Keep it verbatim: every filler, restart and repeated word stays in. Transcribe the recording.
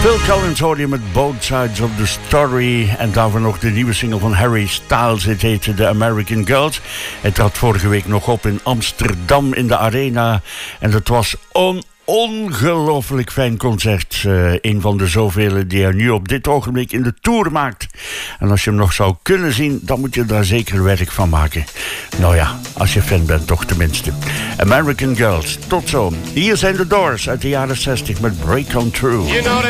Phil Collins hoorde je met Both Sides of the Story. En daarvoor nog de nieuwe single van Harry Styles. Het heette The American Girls. Het trad vorige week nog op in Amsterdam in de Arena. En dat was on ongelooflijk fijn concert. Uh, een van de zoveel die hij nu op dit ogenblik in de tour maakt. En als je hem nog zou kunnen zien, dan moet je daar zeker werk van maken. Nou ja, als je fan bent toch tenminste. American Girls, tot zo. Hier zijn de Doors uit de jaren zestig met Break On Through. You know